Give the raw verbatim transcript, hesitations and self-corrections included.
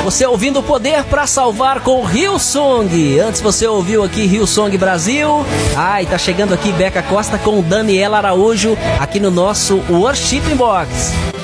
Você ouvindo o Poder pra Salvar com Hillsong. Antes você ouviu aqui Hillsong Brasil. Ai, tá chegando aqui Beca Costa com Daniela Araújo aqui no nosso Worship Box.